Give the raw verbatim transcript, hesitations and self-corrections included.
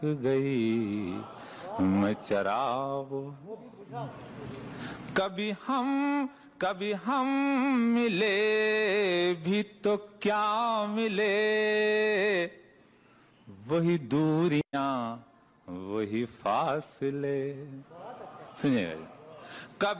गई मैं चराव। कभी हम कभी हम मिले भी तो क्या मिले, वही दूरियां वही फासले। सुनिएगा, कभी